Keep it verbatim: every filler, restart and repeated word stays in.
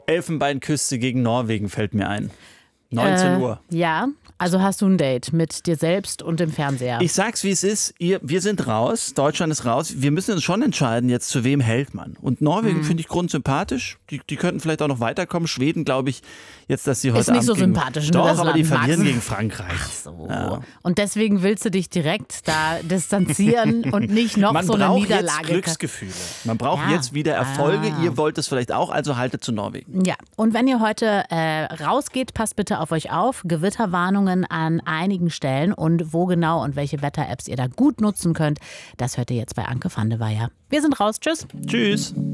Elfenbeinküste gegen Norwegen fällt mir ein. neunzehn Uhr. Äh, ja, also hast du ein Date mit dir selbst und dem Fernseher. Ich sag's, wie es ist. Ihr, wir sind raus. Deutschland ist raus. Wir müssen uns schon entscheiden, jetzt zu wem hält man. Und Norwegen Mhm. finde ich grundsympathisch. Die, die könnten vielleicht auch noch weiterkommen. Schweden, glaube ich, jetzt, dass sie heute Ist nicht Abend so gegen, sympathisch, ne, Doch, das aber die Land, verlieren Max. gegen Frankreich. So. Ja. Und deswegen willst du dich direkt da distanzieren und nicht noch Man so eine braucht Niederlage. jetzt Glücksgefühle. Man braucht Ja. jetzt wieder Erfolge. Ah. Ihr wollt es vielleicht auch, also haltet zu Norwegen. Ja, und wenn ihr heute äh, rausgeht, passt bitte auf euch auf. Gewitterwarnungen an einigen Stellen und wo genau und welche Wetter-Apps ihr da gut nutzen könnt, das hört ihr jetzt bei Anke van de Weyer. Wir sind raus. Tschüss. Tschüss.